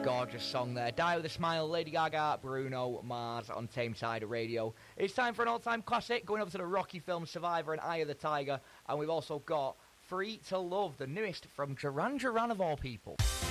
Gorgeous song there. Die With A Smile, Lady Gaga, Bruno Mars on Tameside Radio. It's time for an all-time classic, going over to the Rocky film Survivor and Eye of the Tiger. And we've also got Free to Love, the newest from Duran Duran of all people.